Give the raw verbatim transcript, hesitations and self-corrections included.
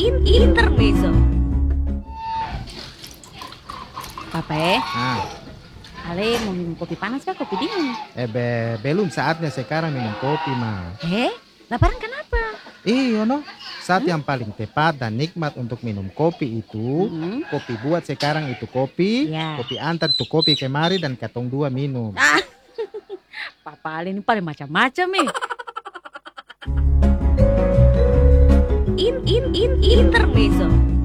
In Intermezzo. Papa eh, Ah, Ale mau minum kopi panas kah kopi dingin? eh be, belum saatnya sekarang minum kopi, Ma. Eh, laparan kenapa? Iyo no, saat yang paling tepat dan nikmat untuk minum kopi itu, Hmm? kopi buat sekarang itu kopi, Ya. kopi antar tuh kopi kemari dan katong dua minum. Ah, Papa Ale ini paling macam-macam eh. In In In Intermezzo.